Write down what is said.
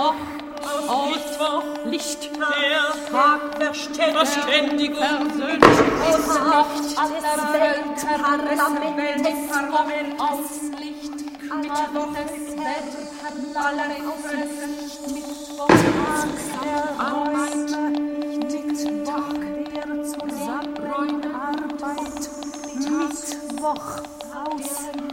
Mittwoch, Mittwoch, Licht, der Tag Verständigung, Versöhnlichkeit aller Weltparlament, Auslicht, Mittwoch des Mittwoch der Räume, Mittwoch der Zusammenarbeit, Mittwoch aus